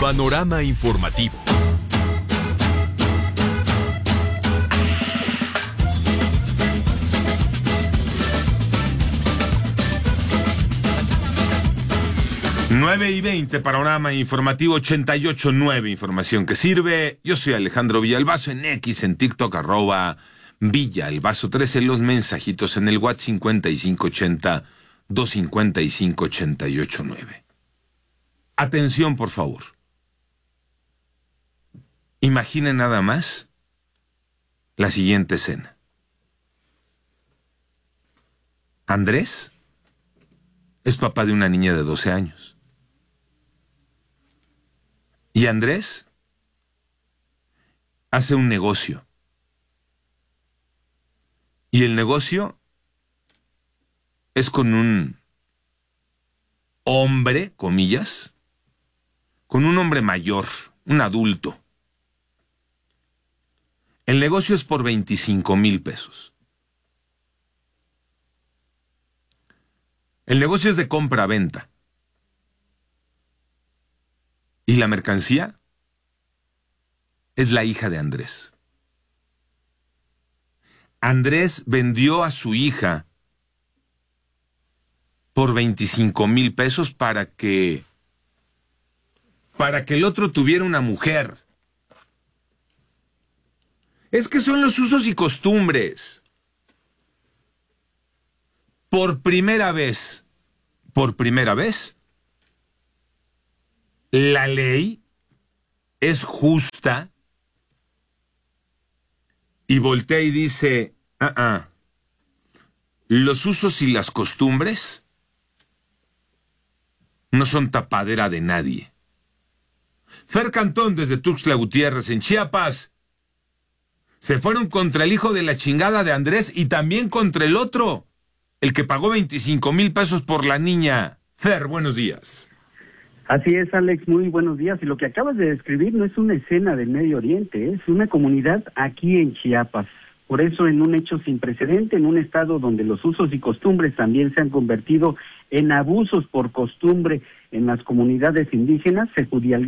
Panorama informativo. Nueve y 20, Panorama Informativo 88.9, información que sirve. Yo soy Alejandro Villalbazo, en X, en TikTok, @Villalbazo13, los mensajitos en el WhatsApp 5580-255-889. Atención, por favor. Imaginen nada más la siguiente escena. Andrés es papá de una niña de 12 años. Y Andrés hace un negocio. Y el negocio es con un hombre, comillas, con un hombre mayor, un adulto. El negocio es por 25,000 pesos. El negocio es de compra-venta. Y la mercancía es la hija de Andrés. Andrés vendió a su hija por 25,000 pesos para que el otro tuviera una mujer. Es que son los usos y costumbres. Por primera vez, la ley es justa y voltea y dice, los usos y las costumbres no son tapadera de nadie. Fer Cantón, desde Tuxtla Gutiérrez, en Chiapas, se fueron contra el hijo de la chingada de Andrés y también contra el otro, el que pagó 25,000 pesos por la niña. Fer, buenos días. Así es, Alex, muy buenos días. Y lo que acabas de describir no es una escena del Medio Oriente, es una comunidad aquí en Chiapas. Por eso, en un hecho sin precedente, en un estado donde los usos y costumbres también se han convertido en abusos por costumbre en las comunidades indígenas, se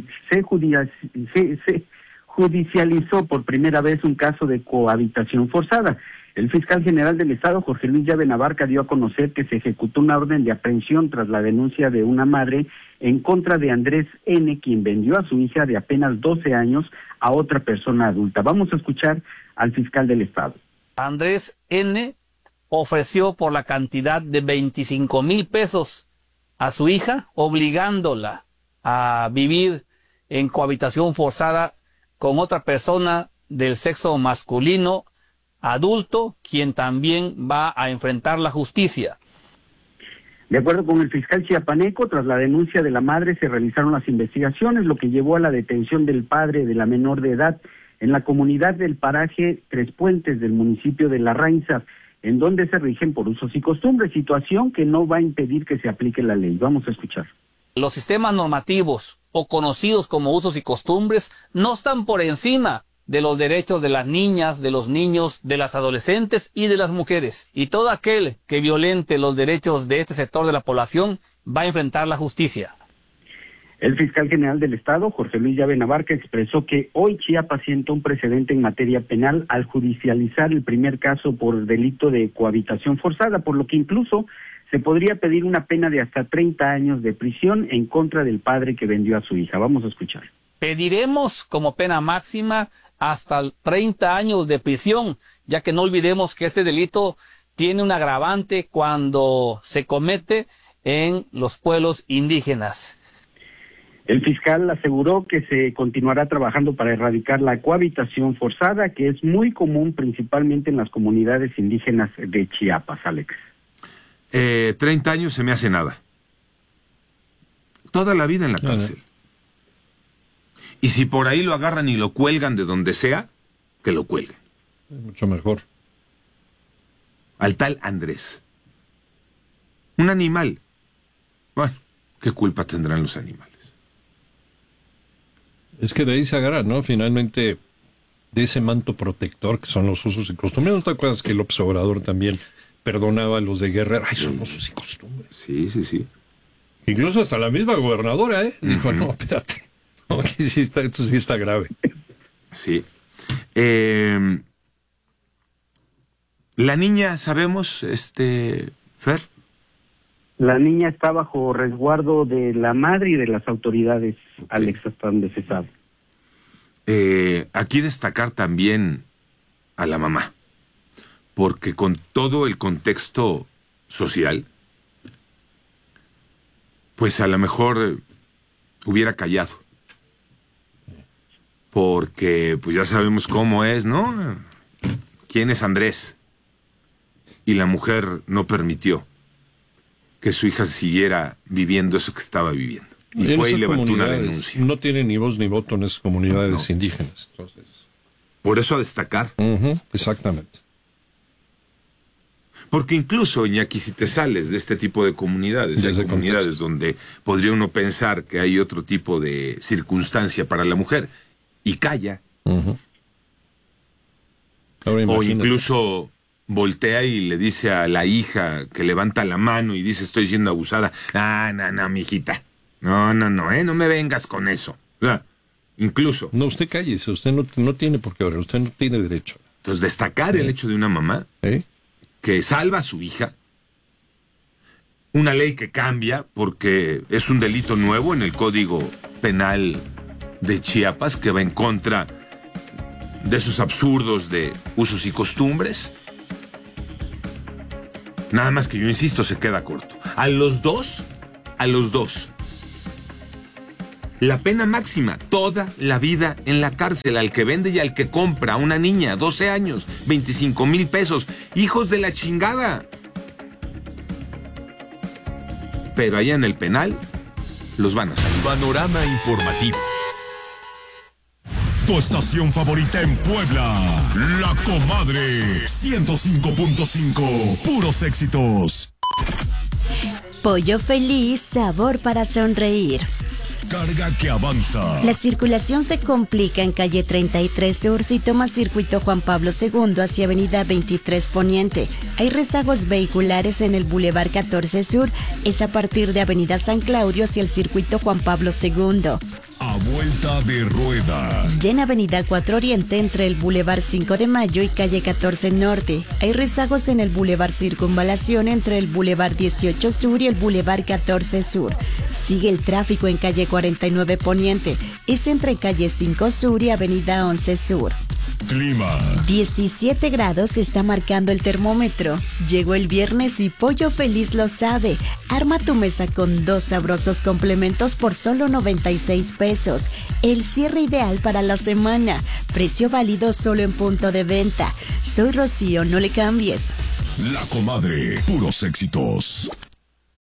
judicializó por primera vez un caso de cohabitación forzada. El fiscal general del Estado, Jorge Luis Llave Navarca, dio a conocer que se ejecutó una orden de aprehensión tras la denuncia de una madre en contra de Andrés N., quien vendió a su hija de apenas 12 años a otra persona adulta. Vamos a escuchar al fiscal del Estado. Andrés N. ofreció por la cantidad de 25,000 pesos a su hija, obligándola a vivir en cohabitación forzada con otra persona del sexo masculino adulto, quien también va a enfrentar la justicia. De acuerdo con el fiscal chiapaneco, tras la denuncia de la madre se realizaron las investigaciones, lo que llevó a la detención del padre de la menor de edad en la comunidad del paraje Tres Puentes del municipio de La Rainza, en donde se rigen por usos y costumbres, situación que no va a impedir que se aplique la ley. Vamos a escuchar. Los sistemas normativos, o conocidos como usos y costumbres, no están por encima de los derechos de las niñas, de los niños, de las adolescentes y de las mujeres. Y todo aquel que violente los derechos de este sector de la población va a enfrentar la justicia. El fiscal general del Estado, Jorge Luis Llave Navarca, expresó que hoy Chiapas sienta un precedente en materia penal al judicializar el primer caso por delito de cohabitación forzada, por lo que incluso se podría pedir una pena de hasta 30 años de prisión en contra del padre que vendió a su hija. Vamos a escuchar. Pediremos como pena máxima hasta 30 años de prisión, ya que no olvidemos que este delito tiene un agravante cuando se comete en los pueblos indígenas. El fiscal aseguró que se continuará trabajando para erradicar la cohabitación forzada, que es muy común principalmente en las comunidades indígenas de Chiapas, Alex. 30 años se me hace nada. Toda la vida en la cárcel. Y si por ahí lo agarran y lo cuelgan de donde sea, que lo cuelguen. Mucho mejor. Al tal Andrés. Un animal. Bueno, ¿qué culpa tendrán los animales? Es que de ahí se agarra, ¿no? Finalmente, de ese manto protector que son los usos y costumbres. ¿No te acuerdas que López Obrador también perdonaba a los de Guerrero? Ay, son usos y costumbres. Sí. Incluso hasta la misma gobernadora, dijo, no, espérate. Ok, sí está, esto sí está grave. Sí. La niña, sabemos, Fer. La niña está bajo resguardo de la madre y de las autoridades, Ok. Alex, hasta donde se sabe. Aquí destacar también a la mamá, porque con todo el contexto social, pues a lo mejor hubiera callado, porque pues ya sabemos cómo es, ¿no? ¿Quién es Andrés? Y la mujer no permitió que su hija siguiera viviendo eso que estaba viviendo. Y En fue y esas levantó una comunidades denuncia. no tiene ni voz ni voto en esas comunidades indígenas. Entonces, Por eso a destacar. exactamente. Porque incluso, Iñaki, si te sales de este tipo de comunidades, hay Desde comunidades contexto. donde podría uno pensar que hay otro tipo de circunstancia para la mujer y calla, Ahora o imagínate. incluso voltea y le dice a la hija que levanta la mano y dice estoy siendo abusada, no, mijita, no, no me vengas con eso. Incluso, No, usted cállese, usted no tiene por qué hablar, usted no tiene derecho. entonces destacar el hecho de una mamá ¿Eh? que salva a su hija, una ley que cambia porque es un delito nuevo en el Código Penal de Chiapas que va en contra de esos absurdos de usos y costumbres. Nada más que yo insisto, se queda corto. A los dos, la pena máxima, toda la vida en la cárcel, al que vende y al que compra a una niña, 12 años, 25,000 pesos, hijos de la chingada. Pero allá en el penal, los van a salir. Panorama informativo. Tu estación favorita en Puebla, La Comadre, 105.5, puros éxitos. Pollo Feliz, sabor para sonreír. Carga que avanza. La circulación se complica en calle 33 Sur si toma circuito Juan Pablo II hacia avenida 23 Poniente. Hay rezagos vehiculares en el Boulevard 14 Sur, es a partir de avenida San Claudio hacia el circuito Juan Pablo II. A vuelta de rueda. Ya en avenida 4 Oriente entre el Boulevard 5 de Mayo y calle 14 Norte. Hay rezagos en el Boulevard Circunvalación entre el Boulevard 18 Sur y el Boulevard 14 Sur. Sigue el tráfico en calle 49 Poniente. Es entre calle 5 Sur y avenida 11 Sur. Clima. 17 grados está marcando el termómetro. Llegó el viernes y Pollo Feliz lo sabe. Arma tu mesa con 2 sabrosos complementos por solo 96 pesos. El cierre ideal para la semana. Precio válido solo en punto de venta. Soy Rocío, no le cambies. La Comadre, puros éxitos.